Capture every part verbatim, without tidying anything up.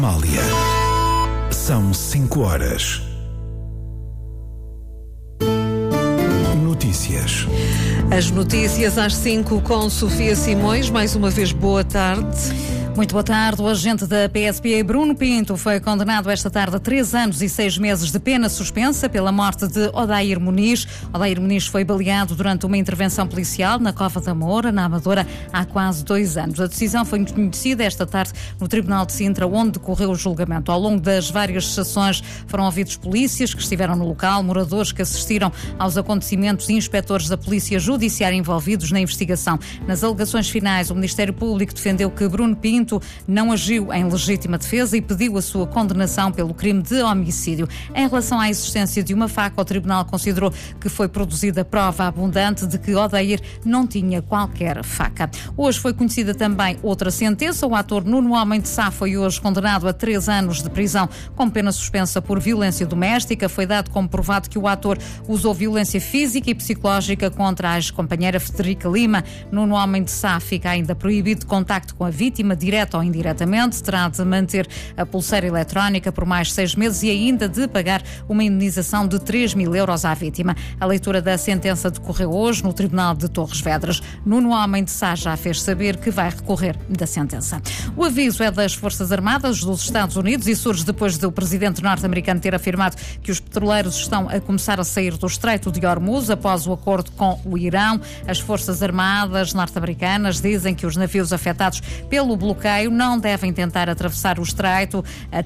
Amália. São cinco horas. Notícias. As notícias às cinco com Sofia Simões. Mais uma vez, boa tarde. Muito boa tarde. O agente da P S P, Bruno Pinto, foi condenado esta tarde a três anos e seis meses de pena suspensa pela morte de Odair Muniz. Odair Muniz foi baleado durante uma intervenção policial na Cova da Moura, na Amadora, há quase dois anos. A decisão foi conhecida esta tarde no Tribunal de Sintra, onde decorreu o julgamento. Ao longo das várias sessões foram ouvidos polícias que estiveram no local, moradores que assistiram aos acontecimentos e inspectores da Polícia Judiciária envolvidos na investigação. Nas alegações finais, o Ministério Público defendeu que Bruno Pinto não agiu em legítima defesa e pediu a sua condenação pelo crime de homicídio. Em relação à existência de uma faca, o Tribunal considerou que foi produzida prova abundante de que Odair não tinha qualquer faca. Hoje foi conhecida também outra sentença. O ator Nuno Homem de Sá foi hoje condenado a três anos de prisão com pena suspensa por violência doméstica. Foi dado como provado que o ator usou violência física e psicológica contra a ex-companheira Federica Lima. Nuno Homem de Sá fica ainda proibido de contacto com a vítima, direto ou indiretamente. Terá de manter a pulseira eletrónica por mais seis meses e ainda de pagar uma indenização de três mil euros à vítima. A leitura da sentença decorreu hoje no Tribunal de Torres Vedras. Nuno Homem de Sá já fez saber que vai recorrer da sentença. O aviso é das Forças Armadas dos Estados Unidos e surge depois do presidente norte-americano ter afirmado que os petroleiros estão a começar a sair do Estreito de Hormuz após o acordo com o Irão. As Forças Armadas norte-americanas dizem que os navios afetados pelo bloqueio não devem tentar atravessar o estreito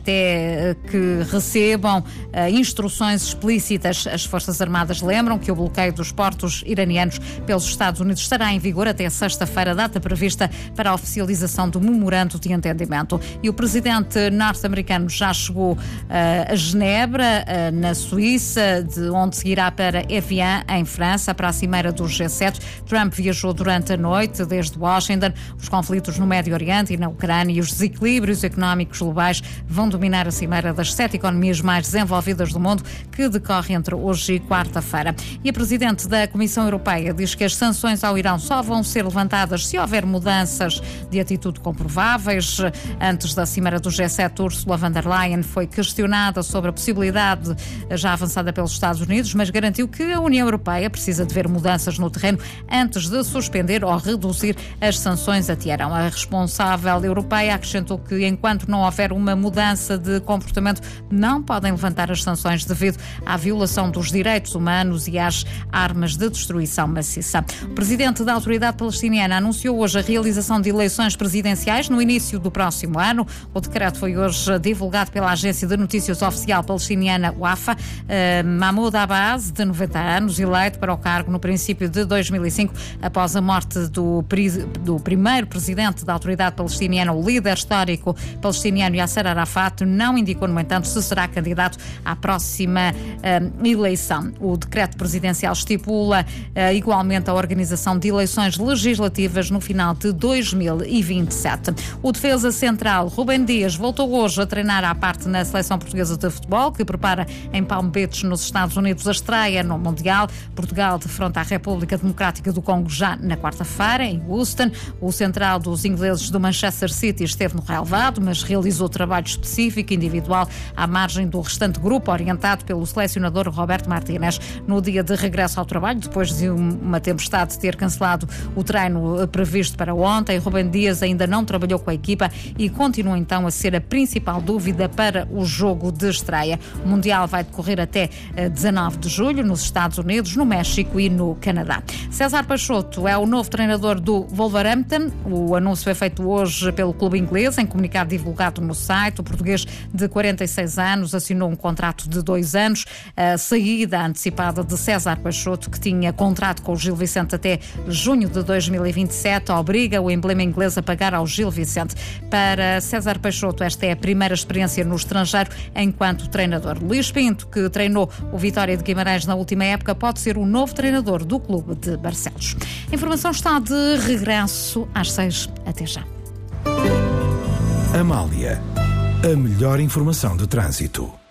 até que recebam uh, instruções explícitas. As Forças Armadas lembram que o bloqueio dos portos iranianos pelos Estados Unidos estará em vigor até sexta-feira, data prevista para a oficialização do memorando de entendimento. E o presidente norte-americano já chegou uh, a Genebra, uh, na Suíça, de onde seguirá para Evian, em França, para a cimeira do G sete. Trump viajou durante a noite desde Washington. Os conflitos no Médio Oriente e na Ucrânia e os desequilíbrios económicos globais vão dominar a cimeira das sete economias mais desenvolvidas do mundo, que decorre entre hoje e quarta-feira. E a Presidente da Comissão Europeia diz que as sanções ao Irão só vão ser levantadas se houver mudanças de atitude comprováveis. Antes da cimeira do G sete, Ursula von der Leyen foi questionada sobre a possibilidade já avançada pelos Estados Unidos, mas garantiu que a União Europeia precisa de ver mudanças no terreno antes de suspender ou reduzir as sanções a Teherão. A responsável europeia acrescentou que enquanto não houver uma mudança de comportamento, não podem levantar as sanções devido à violação dos direitos humanos e às armas de destruição maciça. O presidente da Autoridade Palestiniana anunciou hoje a realização de eleições presidenciais no início do próximo ano. O decreto foi hoje divulgado pela agência de notícias oficial palestiniana Wafa. Uh, Mahmoud Abbas, de noventa anos, eleito para o cargo no princípio de dois mil e cinco, após a morte do, do primeiro presidente da Autoridade Palestiniana, o líder histórico palestiniano Yasser Arafat, não indicou, no entanto, se será candidato à próxima uh, eleição. O decreto presidencial estipula uh, igualmente a organização de eleições legislativas no final de dois mil e vinte e sete. O defesa central Rubem Dias voltou hoje a treinar à parte na seleção portuguesa de futebol, que prepara em Palm Beach, nos Estados Unidos, a estreia no Mundial. Portugal defronta a República Democrática do Congo já na quarta-feira, em Houston. O central dos ingleses do Manchester City esteve no relevado, mas realizou trabalho específico individual à margem do restante grupo, orientado pelo selecionador Roberto Martínez. No dia de regresso ao trabalho, depois de uma tempestade ter cancelado o treino previsto para ontem, Rubem Dias ainda não trabalhou com a equipa e continua então a ser a principal dúvida para o jogo de estreia. O Mundial vai decorrer até dezanove de julho nos Estados Unidos, no México e no Canadá. César Peixoto é o novo treinador do Wolverhampton. O anúncio foi feito hoje pelo clube inglês, em comunicado divulgado no site. O português de quarenta e seis anos assinou um contrato de dois anos. A saída antecipada de César Peixoto, que tinha contrato com o Gil Vicente até junho de dois mil e vinte e sete, obriga o emblema inglês a pagar ao Gil Vicente. Para César Peixoto, esta é a primeira experiência no estrangeiro enquanto treinador. Luís Pinto, que treinou o Vitória de Guimarães na última época, pode ser o novo treinador do clube de Barcelos. A informação está de regresso às seis. Até já. Amália, a melhor informação de trânsito.